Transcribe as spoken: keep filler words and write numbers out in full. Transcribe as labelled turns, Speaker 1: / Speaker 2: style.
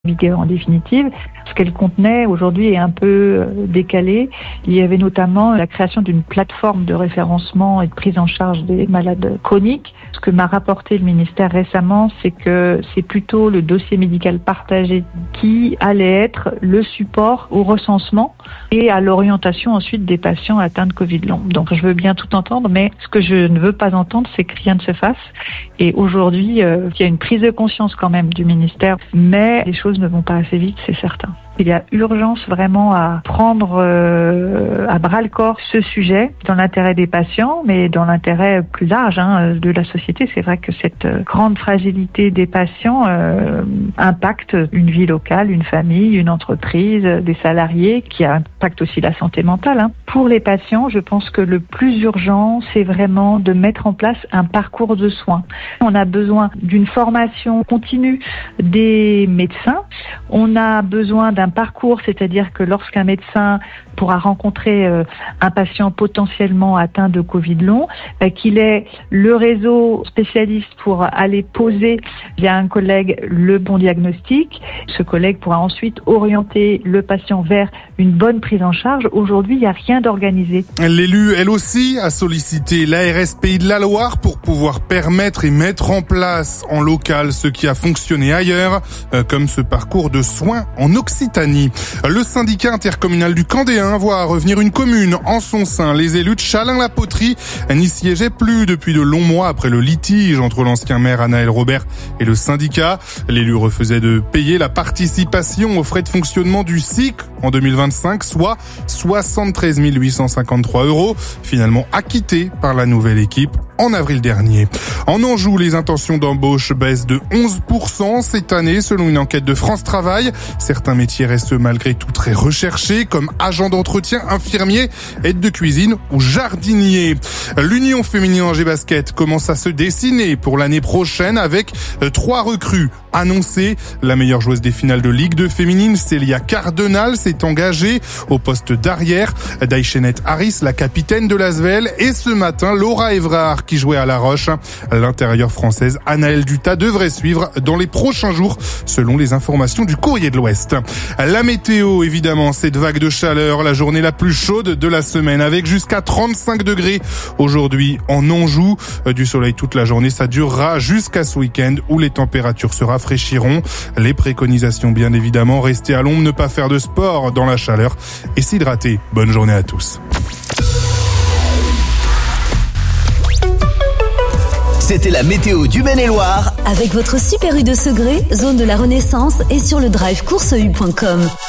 Speaker 1: en définitive. Ce qu'elle contenait aujourd'hui est un peu décalé. Il y avait notamment la création d'une plateforme de référencement et de prise en charge des malades chroniques. Ce que m'a rapporté le ministère récemment, c'est que c'est plutôt le dossier médical partagé qui allait être le support au recensement et à l'orientation ensuite des patients atteints de Covid long. Donc je veux bien tout entendre, mais ce que je ne veux pas entendre, c'est que rien ne se fasse. Et aujourd'hui, euh, il y a une prise de conscience quand même du ministère, mais les choses ne vont pas assez vite, c'est certain. Il y a urgence vraiment à prendre euh, à bras-le-corps ce sujet dans l'intérêt des patients, mais dans l'intérêt plus large hein, de la société. C'est vrai que cette grande fragilité des patients euh, impacte une vie locale, une famille, une entreprise, des salariés, qui impacte aussi la santé mentale. Hein. Pour les patients, je pense que le plus urgent, c'est vraiment de mettre en place un parcours de soins. On a besoin d'une formation continue des médecins. On a besoin d'un parcours, c'est-à-dire que lorsqu'un médecin pourra rencontrer euh, un patient potentiellement atteint de Covid long, euh, qu'il ait le réseau spécialiste pour aller poser via un collègue le bon diagnostic. Ce collègue pourra ensuite orienter le patient vers une bonne prise en charge. Aujourd'hui, il n'y a rien d'organisé.
Speaker 2: L'élu, elle aussi, a sollicité l'A R S Pays de la Loire pour pouvoir permettre et mettre en place en local ce qui a fonctionné ailleurs, euh, comme ce parcours de soins en Occitanie. Le syndicat intercommunal du Candéen voit revenir une commune en son sein. Les élus de Chalain-la-Poterie n'y siégeaient plus depuis de longs mois après le litige entre l'ancien maire Anaël Robert et le syndicat. L'élu refusait de payer la participation aux frais de fonctionnement du S I C en deux mille vingt-cinq, soit soixante-treize mille huit cent cinquante-trois euros, finalement acquitté par la nouvelle équipe en avril dernier. En Anjou, les intentions d'embauche baissent de onze pour cent cette année selon une enquête de France Travail. Certains métiers restent malgré tout très recherchés comme agent d'entretien, infirmier, aide de cuisine ou jardinier. L'Union féminine Angers Basket commence à se dessiner pour l'année prochaine avec trois recrues annoncées. La meilleure joueuse des finales de Ligue deux féminine, Célia Cardinal, s'est engagée au poste d'arrière. Daïchenette Harris, la capitaine de l'Asvel, et ce matin, Laura Évrard qui jouait à La Roche. L'intérieure française Anaëlle Dutas devrait suivre dans les prochains jours, selon les informations du Courrier de l'Ouest. La météo, évidemment, cette vague de chaleur, la journée la plus chaude de la semaine, avec jusqu'à trente-cinq degrés aujourd'hui en Anjou. Du soleil toute la journée, ça durera jusqu'à ce week-end où les températures se rafraîchiront. Les préconisations, bien évidemment, rester à l'ombre, ne pas faire de sport dans la chaleur et s'hydrater. Bonne journée à tous.
Speaker 3: C'était la météo du Maine-et-Loire
Speaker 4: avec votre Super U de Segré, zone de la Renaissance et sur le drive course u point com.